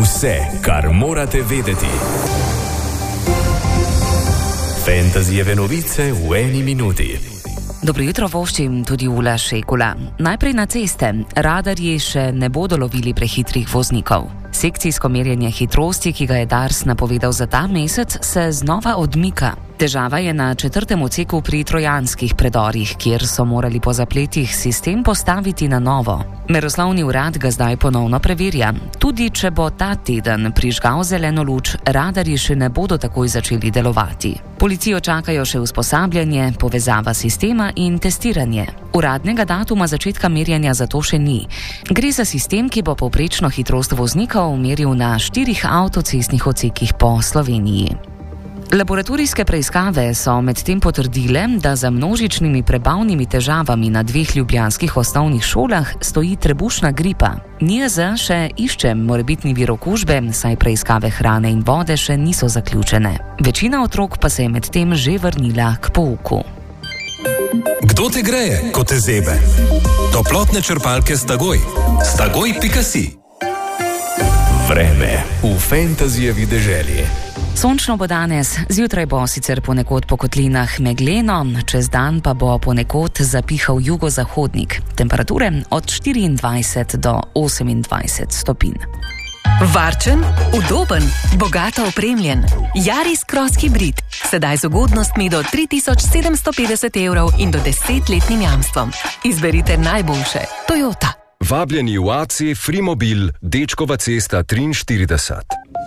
Vse, kar morate vedeti. Fantasyjeve novice v eni minuti. Dobro jutro voščim tudi Ula Šekula. Najprej na ceste. Radarji še ne bodo lovili prehitrih voznikov. Sekcijsko merjenje hitrosti, ki ga je Dars napovedal za ta mesec, se znova odmika. Težava je na 4. odseku pri trojanskih predorih, kjer so morali po zapletih sistem postaviti na novo. Meroslovni urad ga zdaj ponovno preverja. Tudi če bo ta teden prižgal zeleno luč, radarji še ne bodo takoj začeli delovati. Policijo čakajo še usposabljanje, povezava sistema in testiranje. Uradnega datuma začetka merjenja zato še ni. Gre za sistem, ki bo povprečno hitrost voznikov meril na 4 avtocestnih odsekih po Sloveniji. Laboratorijske preiskave so medtem potrdile, da za množičnimi prebavnimi težavami na 2 ljubljanskih osnovnih šolah stoji trebušna gripa. NIJZ še išče morebitni vir okužbe, saj preiskave hrane in vode še niso zaključene. Večina otrok pa se je medtem že vrnila k pouku. Kdo te greje, ko te zebe? Toplotne črpalke Stagoj. Stagoj.si. Vreme v Fantasyjevi deželi. Sončno bo danes, zjutraj bo sicer ponekod po kotlinah megleno, čez dan pa bo ponekod zapihal jugozahodnik. Temperature od 24 do 28 stopinj. Varčen, udoben, bogato opremljen. Yaris Cross Hybrid. Sedaj z ugodnostmi do 3750 evrov in do 10-letnim jamstvom. Izberite najboljše. Toyota. Vabljeni v AC Frimobil, Dečkova cesta 43.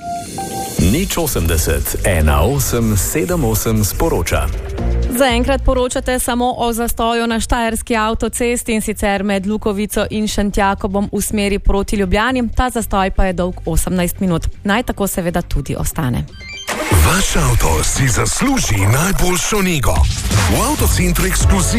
080 1878 sporoča. Zaenkrat poročate samo o zastoju na štajerski avtocesti, in sicer med Lukovico in Šentjakobom v smeri proti Ljubljani. Ta zastoj pa je dolg 18 minut. Naj tako seveda tudi ostane. Vaš avto si zasluži najboljšo nego. V Avtocentru Ekskluziv